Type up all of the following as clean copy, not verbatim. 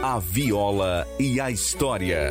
A viola e a história.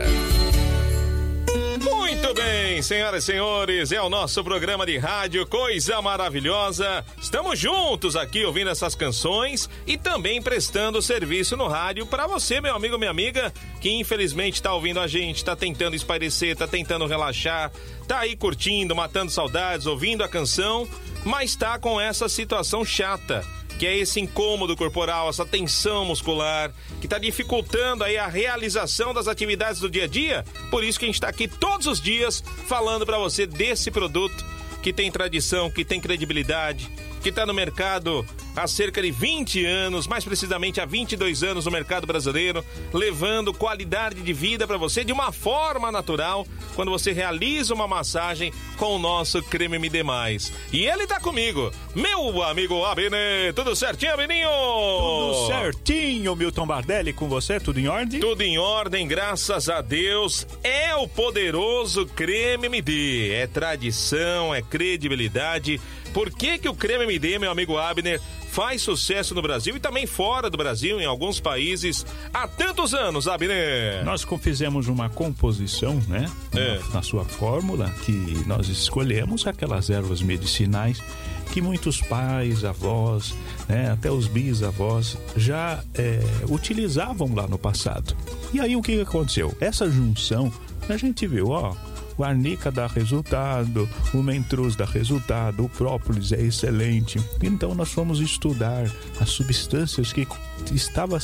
Muito bem, senhoras e senhores, é o nosso programa de rádio, coisa maravilhosa. Estamos juntos aqui ouvindo essas canções e também prestando serviço no rádio para você, meu amigo, minha amiga, que infelizmente está ouvindo a gente, está tentando espairecer, está tentando relaxar, tá aí curtindo, matando saudades, ouvindo a canção, mas está com essa situação chata, que é esse incômodo corporal, essa tensão muscular, que está dificultando aí a realização das atividades do dia a dia. Por isso que a gente está aqui todos os dias falando para você desse produto que tem tradição, que tem credibilidade, que está no mercado há cerca de 20 anos, mais precisamente há 22 anos no mercado brasileiro, levando qualidade de vida para você de uma forma natural, quando você realiza uma massagem com o nosso Creme MD+. E ele tá comigo, meu amigo Abner. Tudo certinho, Abeninho? Tudo certinho, Milton Bardelli, com você, tudo em ordem? Tudo em ordem, graças a Deus. É o poderoso Creme MD, é tradição, é credibilidade. Por que que o Creme MD, meu amigo Abner, faz sucesso no Brasil e também fora do Brasil, em alguns países, há tantos anos, Abner? Nós fizemos uma composição, né? Na sua fórmula, que nós escolhemos aquelas ervas medicinais que muitos pais, avós, né, até os bisavós já utilizavam lá no passado. E aí o que aconteceu? Essa junção, a gente viu, o arnica dá resultado, o mentruz dá resultado, o própolis é excelente. Então nós fomos estudar as substâncias que estavam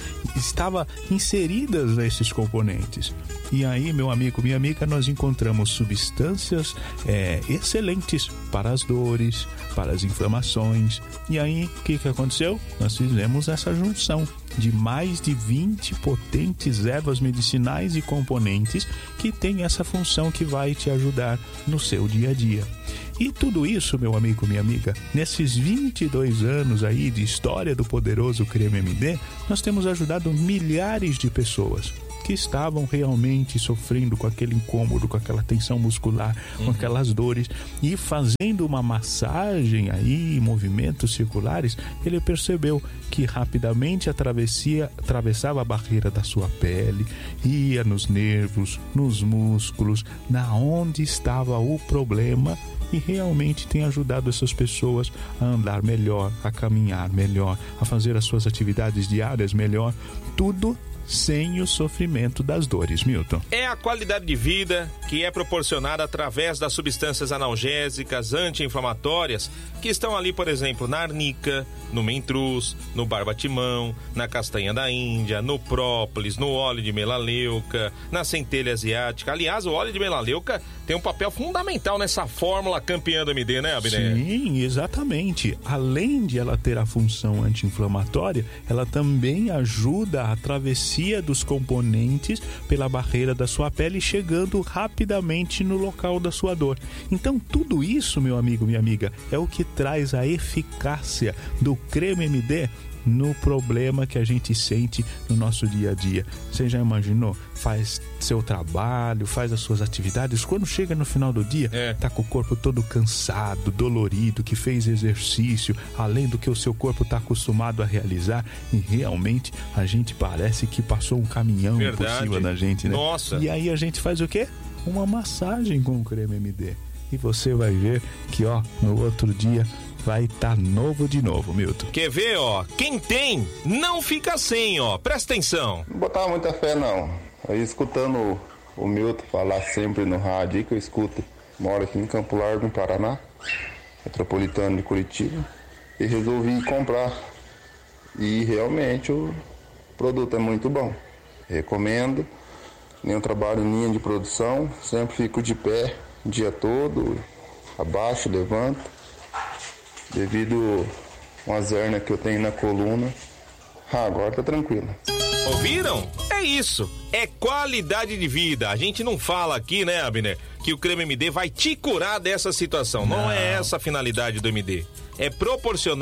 inseridas nesses componentes. E aí, meu amigo, minha amiga, nós encontramos substâncias excelentes para as dores, para as inflamações. E aí, o que aconteceu? Nós fizemos essa junção de mais de 20 potentes ervas medicinais e componentes que tem essa função que vai te ajudar no seu dia a dia. E tudo isso, meu amigo, minha amiga, nesses 22 anos aí de história do poderoso Creme MD, nós temos ajudado milhares de pessoas que estavam realmente sofrendo com aquele incômodo, com aquela tensão muscular, com aquelas dores, e fazendo uma massagem aí, movimentos circulares, ele percebeu que rapidamente atravessava a barreira da sua pele, ia nos nervos, nos músculos, na onde estava o problema, e realmente tem ajudado essas pessoas a andar melhor, a caminhar melhor, a fazer as suas atividades diárias melhor, tudo sem o sofrimento das dores, Milton. É a qualidade de vida que é proporcionada através das substâncias analgésicas, anti-inflamatórias, que estão ali, por exemplo, na arnica, no mentruz, no barbatimão, na castanha da Índia, no própolis, no óleo de melaleuca, na centelha asiática. Aliás, o óleo de melaleuca tem um papel fundamental nessa fórmula campeã do MD, né, Abner? Sim, exatamente. Além de ela ter a função anti-inflamatória, ela também ajuda a travessia dos componentes pela barreira da sua pele, chegando rapidamente no local da sua dor. Então, tudo isso, meu amigo, minha amiga, é o que traz a eficácia do Creme MD no problema que a gente sente no nosso dia a dia. Você já imaginou? Faz seu trabalho, faz as suas atividades, quando chega no final do dia, tá com o corpo todo cansado, dolorido, que fez exercício, além do que o seu corpo tá acostumado a realizar, e realmente a gente parece que passou um caminhão por cima da gente, né? Nossa! E aí a gente faz o quê? Uma massagem com o Creme MD. E você vai ver que, no outro dia vai estar novo de novo, Milton. Quer ver, Quem tem, não fica sem, Presta atenção. Não botava muita fé, não. Aí, escutando o Milton falar sempre no rádio, aí que eu escuto, moro aqui em Campo Largo, no Paraná, metropolitano de Curitiba, e resolvi comprar. E realmente o produto é muito bom. Recomendo. Nem trabalho em linha de produção, sempre fico de pé o dia todo, abaixo, levanto. Devido a umas hérnias que eu tenho na coluna, agora tá tranquilo. Ouviram? É isso, é qualidade de vida. A gente não fala aqui, né, Abner, que o Creme MD vai te curar dessa situação. Não é essa a finalidade do MD. É proporcionar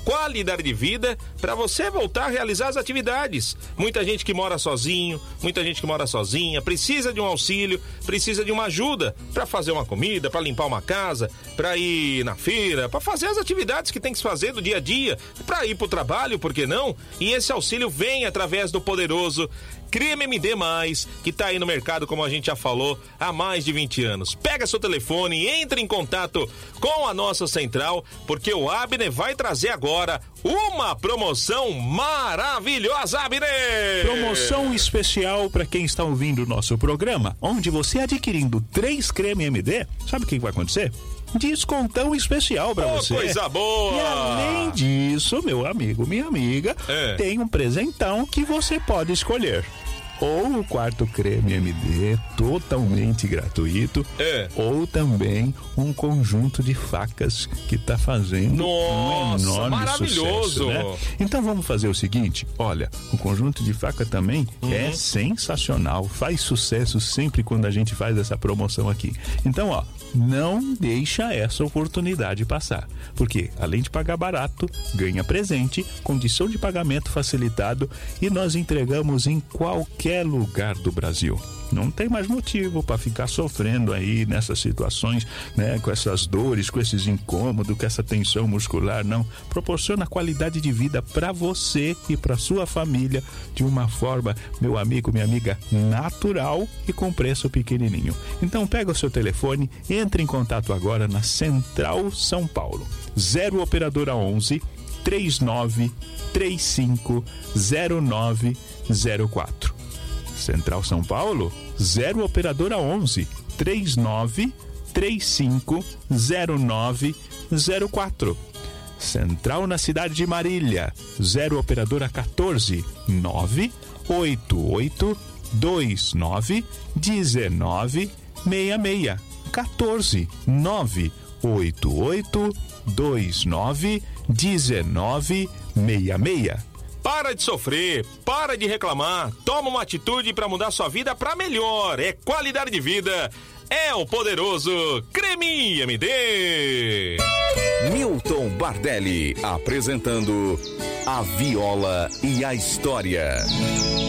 qualidade de vida para você voltar a realizar as atividades. Muita gente que mora sozinho, muita gente que mora sozinha, precisa de um auxílio, precisa de uma ajuda para fazer uma comida, para limpar uma casa, para ir na feira, para fazer as atividades que tem que se fazer do dia a dia, para ir pro trabalho, por que não? E esse auxílio vem através do poderoso Creme MD+, que tá aí no mercado, como a gente já falou, há mais de 20 anos. Pega seu telefone e entre em contato com a nossa central, porque o Abner vai trazer agora uma promoção maravilhosa, Abner! Promoção especial para quem está ouvindo o nosso programa, onde você adquirindo 3 creme MD, sabe o que vai acontecer? Descontão especial pra você. Coisa boa! E além disso, meu amigo, minha amiga, tem um presentão que você pode escolher. Ou o quarto creme MD, totalmente gratuito, ou também um conjunto de facas que tá fazendo um enorme maravilhoso sucesso, né? Então vamos fazer o seguinte, olha, o conjunto de faca também é sensacional, faz sucesso sempre quando a gente faz essa promoção aqui. Então, ó, não deixa essa oportunidade passar, porque além de pagar barato, ganha presente, condição de pagamento facilitado e nós entregamos em qualquer lugar do Brasil. Não tem mais motivo para ficar sofrendo aí nessas situações, né? Com essas dores, com esses incômodos, com essa tensão muscular, não. Proporciona qualidade de vida para você e para sua família de uma forma, meu amigo, minha amiga, natural e com preço pequenininho. Então pega o seu telefone, entre em contato agora na Central São Paulo. 0 operadora 11 39 35 0904. Central São Paulo, 0 operadora 11 39 35 0904. Central na cidade de Marília, 0 operadora 14 988 29 1966. 14 988 29 1966. Para de sofrer, para de reclamar, toma uma atitude para mudar sua vida para melhor. É qualidade de vida, é o poderoso Creme MD. Milton Bardelli apresentando A Viola e a História.